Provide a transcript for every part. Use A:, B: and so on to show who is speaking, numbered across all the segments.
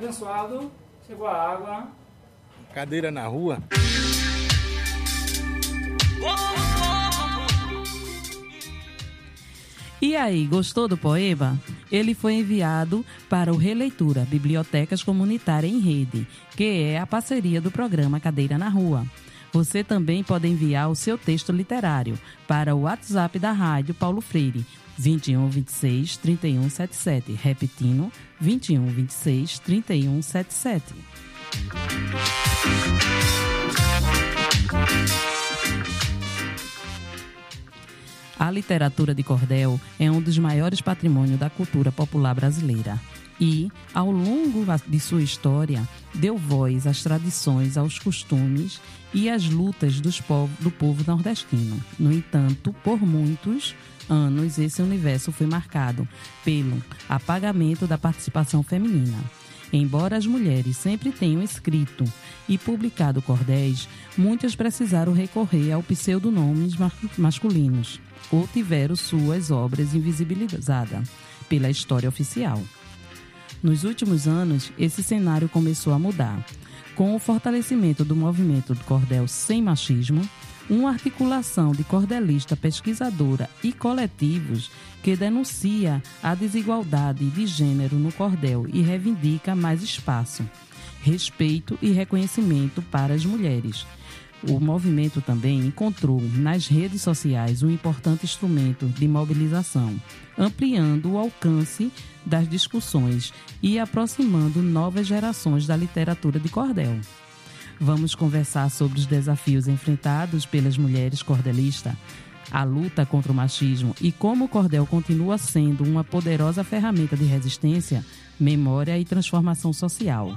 A: abençoado, chegou a água.
B: Cadeira na rua.
C: E aí, gostou do poema? Ele foi enviado para o Releitura, Bibliotecas Comunitárias em Rede, que é a parceria do programa Cadeira na Rua. Você também pode enviar o seu texto literário para o WhatsApp da Rádio Paulo Freire, 21 26 31 77, repetindo, 21 26 31 77. A literatura de cordel é um dos maiores patrimônios da cultura popular brasileira e, ao longo de sua história, deu voz às tradições, aos costumes e às lutas do povo nordestino. No entanto, por muitos anos, esse universo foi marcado pelo apagamento da participação feminina. Embora as mulheres sempre tenham escrito e publicado cordéis, muitas precisaram recorrer ao pseudonomes masculinos ou tiveram suas obras invisibilizadas pela história oficial. Nos últimos anos, esse cenário começou a mudar. Com o fortalecimento do movimento do cordel sem machismo, uma articulação de cordelista, pesquisadora e coletivos que denuncia a desigualdade de gênero no cordel e reivindica mais espaço, respeito e reconhecimento para as mulheres. O movimento também encontrou nas redes sociais um importante instrumento de mobilização, ampliando o alcance das discussões e aproximando novas gerações da literatura de cordel. Vamos conversar sobre os desafios enfrentados pelas mulheres cordelistas, a luta contra o machismo e como o cordel continua sendo uma poderosa ferramenta de resistência, memória e transformação social.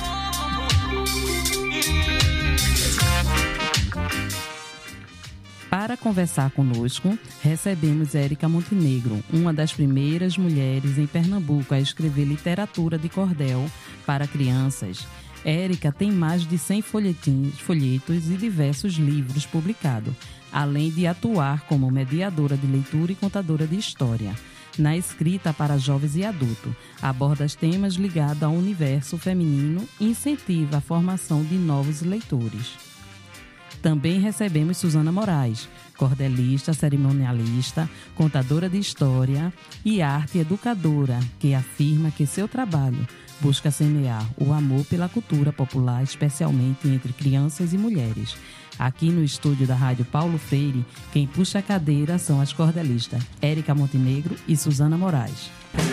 C: Para conversar conosco, recebemos Érica Montenegro, uma das primeiras mulheres em Pernambuco a escrever literatura de cordel para crianças. Érica tem mais de 100 folhetos e diversos livros publicados, além de atuar como mediadora de leitura e contadora de história. Na escrita para jovens e adultos, aborda temas ligados ao universo feminino e incentiva a formação de novos leitores. Também recebemos Suzana Moraes, cordelista, cerimonialista, contadora de história e arte educadora, que afirma que seu trabalho busca semear o amor pela cultura popular, especialmente entre crianças e mulheres. Aqui no estúdio da Rádio Paulo Freire, quem puxa a cadeira são as cordelistas Érica Montenegro e Suzana Moraes.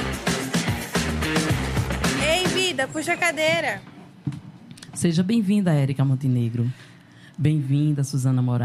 D: Ei, vida, puxa a cadeira.
C: Seja bem-vinda, Érica Montenegro. Bem-vinda, Suzana Moraes.